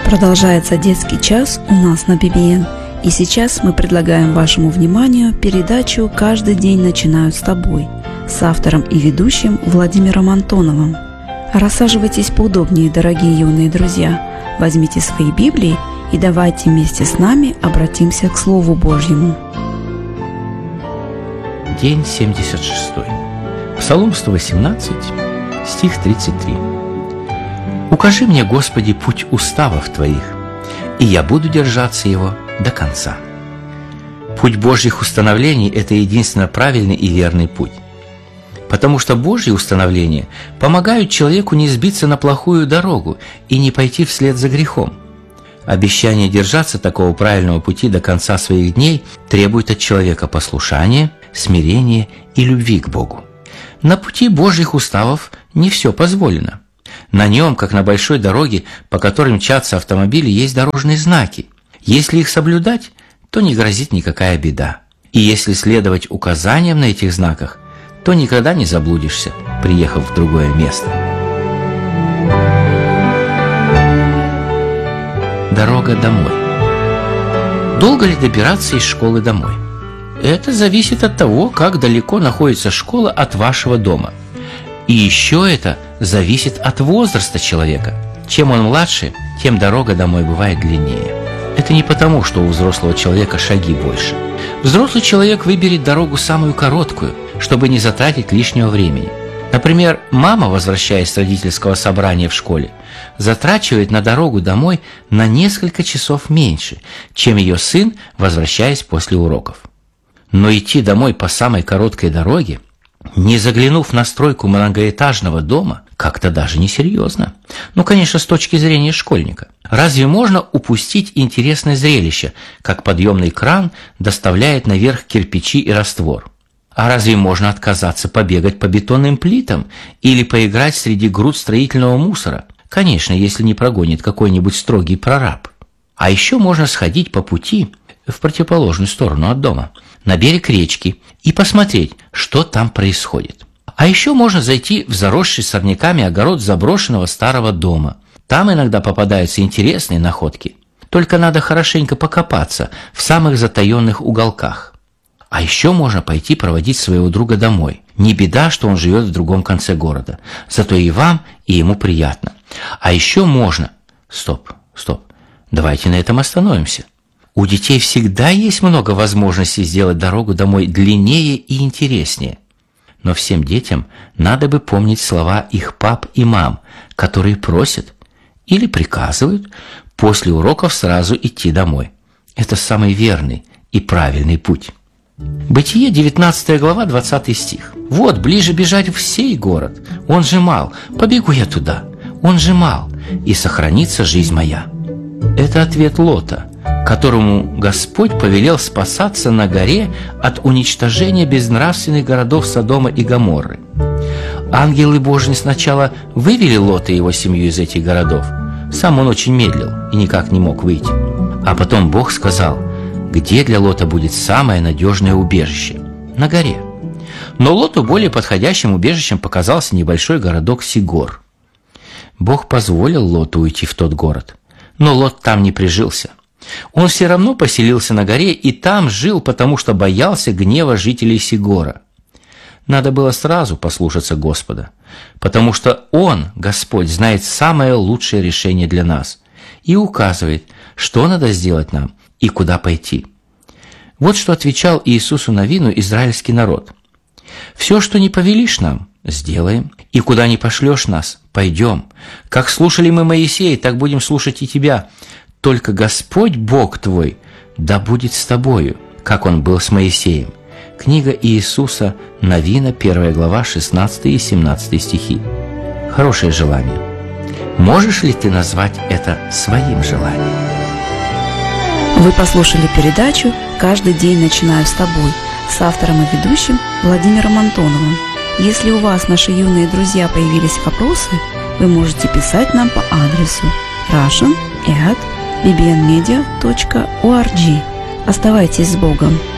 Продолжается детский час у нас на BBN. И сейчас мы предлагаем вашему вниманию передачу «Каждый день начинают с тобой» с автором и ведущим Владимиром Антоновым. Рассаживайтесь поудобнее, дорогие юные друзья. Возьмите свои Библии и давайте вместе с нами обратимся к Слову Божьему. День 76. Псалом 118, стих 33. «Укажи мне, Господи, путь уставов Твоих, и я буду держаться его до конца». Путь Божьих установлений – это единственно правильный и верный путь. Потому что Божьи установления помогают человеку не сбиться на плохую дорогу и не пойти вслед за грехом. Обещание держаться такого правильного пути до конца своих дней требует от человека послушания, смирения и любви к Богу. На пути Божьих уставов не все позволено. На нем, как на большой дороге, по которой мчатся автомобили, есть дорожные знаки. Если их соблюдать, то не грозит никакая беда. И если следовать указаниям на этих знаках, то никогда не заблудишься, приехав в другое место. Дорога домой. Долго ли добираться из школы домой? Это зависит от того, как далеко находится школа от вашего дома. И еще это зависит от возраста человека. Чем он младше, тем дорога домой бывает длиннее. Это не потому, что у взрослого человека шаги больше. Взрослый человек выберет дорогу самую короткую, чтобы не затратить лишнего времени. Например, мама, возвращаясь с родительского собрания в школе, затрачивает на дорогу домой на несколько часов меньше, чем ее сын, возвращаясь после уроков. Но идти домой по самой короткой дороге, не заглянув на стройку многоэтажного дома, как-то даже несерьезно. Ну, конечно, с точки зрения школьника. Разве можно упустить интересное зрелище, как подъемный кран доставляет наверх кирпичи и раствор? А разве можно отказаться побегать по бетонным плитам или поиграть среди груд строительного мусора? Конечно, если не прогонит какой-нибудь строгий прораб. А еще можно сходить по пути в противоположную сторону от дома, на берег речки, и посмотреть, что там происходит. А еще можно зайти в заросший сорняками огород заброшенного старого дома. Там иногда попадаются интересные находки. Только надо хорошенько покопаться в самых затаенных уголках. А еще можно пойти проводить своего друга домой. Не беда, что он живет в другом конце города. Зато и вам, и ему приятно. А еще можно... Стоп. Давайте на этом остановимся. У детей всегда есть много возможностей сделать дорогу домой длиннее и интереснее. Но всем детям надо бы помнить слова их пап и мам, которые просят или приказывают после уроков сразу идти домой. Это самый верный и правильный путь. Бытие, 19 глава, 20 стих. «Вот, ближе бежать в сей город, он же мал, побегу я туда, он же мал, и сохранится жизнь моя». Это ответ Лота, которому Господь повелел спасаться на горе от уничтожения безнравственных городов Содома и Гоморры. Ангелы Божьи сначала вывели Лота и его семью из этих городов. Сам он очень медлил и никак не мог выйти. А потом Бог сказал, где для Лота будет самое надежное убежище – на горе. Но Лоту более подходящим убежищем показался небольшой городок Сигор. Бог позволил Лоту уйти в тот город, но Лот там не прижился. Он все равно поселился на горе и там жил, потому что боялся гнева жителей Сигора. Надо было сразу послушаться Господа, потому что Он, Господь, знает самое лучшее решение для нас и указывает, что надо сделать нам и куда пойти. Вот что отвечал Иисусу Навину израильский народ. «Все, что не повелишь нам, сделаем, и куда не пошлешь нас, пойдем. Как слушали мы Моисея, так будем слушать и тебя. Только Господь Бог твой да будет с тобою, как Он был с Моисеем». Книга Иисуса Навина, 1 глава, 16 и 17 стихи. Хорошее желание. Можешь ли ты назвать это своим желанием? Вы послушали передачу «Каждый день начинаю с тобой» с автором и ведущим Владимиром Антоновым. Если у вас, наши юные друзья, появились вопросы, вы можете писать нам по адресу russian@bbnmedia.org. Оставайтесь с Богом!